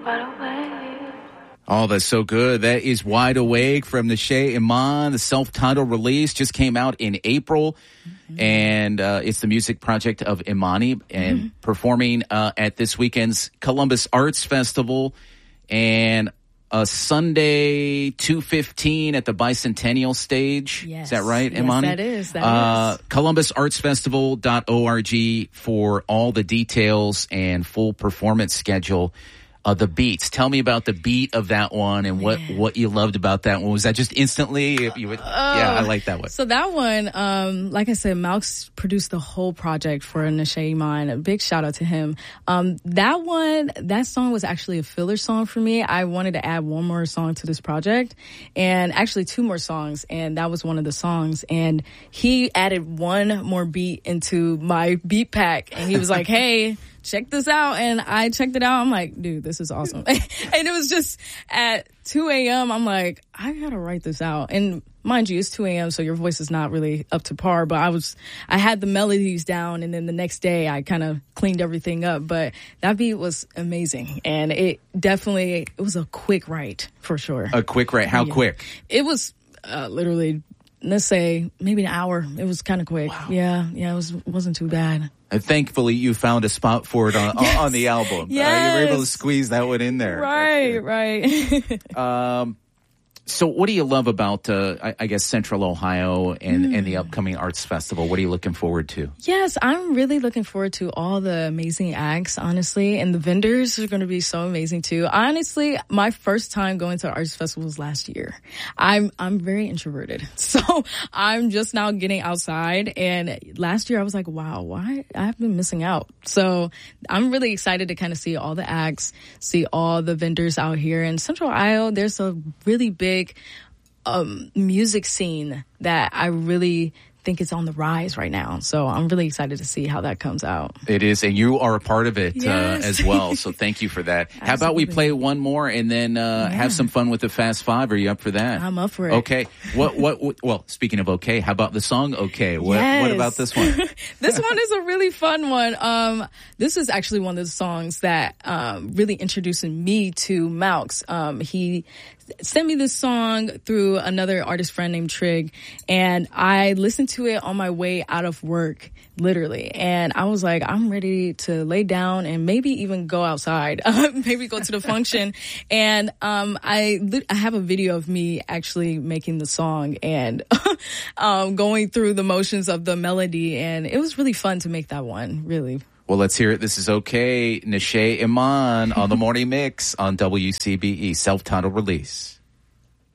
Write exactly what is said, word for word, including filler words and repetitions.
Oh, that's so good. That is Wide Awake from Neshae Iman. The self-titled release just came out in April. Mm-hmm. And uh, it's the music project of Imani and mm-hmm. performing uh, at this weekend's Columbus Arts Festival. And a Sunday, two fifteen at the Bicentennial Stage. Yes. Is that right, yes, Imani? that is. That uh, is. columbus arts festival dot org for all the details and full performance schedule. Uh, the beats. Tell me about the beat of that one and what, what you loved about that one. Was that just instantly? If you would, uh, yeah, I like that one. So that one, um, like I said, Malx produced the whole project for Neshae Iman. A big shout out to him. Um, that one, that song was actually a filler song for me. I wanted to add one more song to this project and actually two more songs. And that was one of the songs. And he added one more beat into my beat pack. And he was like, hey, check this out. And I checked it out. I'm like, dude, this is awesome. And it was just at two a.m. I'm like, I gotta write this out. And mind you, it's two a.m. so your voice is not really up to par, but I was, I had the melodies down, and then the next day I kind of cleaned everything up. But that beat was amazing. And it definitely, it was a quick write for sure. A quick write? How yeah. quick? It was uh, literally, let's say maybe an hour. It was kind of quick. Wow. Yeah. Yeah. It was, wasn't too bad. And thankfully, you found a spot for it on, yes. on the album. Yes. Uh, you were able to squeeze that one in there. Right, right. um, so what do you love about, uh, I, I guess, Central Ohio and, mm. and the upcoming Arts Festival? What are you looking forward to? Yes, I'm really looking forward to all the amazing acts, honestly. And the vendors are going to be so amazing, too. Honestly, my first time going to Arts Festival was last year. I'm I'm very introverted. So I'm just now getting outside. And last year I was like, wow, why? I've been missing out. So I'm really excited to kind of see all the acts, see all the vendors out here. In Central Ohio, there's a really big um, music scene that I really think is on the rise right now. So I'm really excited to see how that comes out. It is, and you are a part of it yes. uh, as well. So thank you for that. How about we play one more and then uh, yeah. have some fun with the Fast Five? Are you up for that? I'm up for it. Okay. What? What? what well, speaking of okay, how about the song? Okay. What? Yes. What about this one? This one is a really fun one. Um, this is actually one of the songs that um, really introducing me to Malx. Um, he sent me this song through another artist friend named Trig, and I listened to it on my way out of work, literally. And I was like, I'm ready to lay down and maybe even go outside, maybe go to the function. And um, I I have a video of me actually making the song and um, going through the motions of the melody, and it was really fun to make that one, really. Well, let's hear it. This is okay. Neshae Iman on the Morning Mix on W C B E, self-titled release.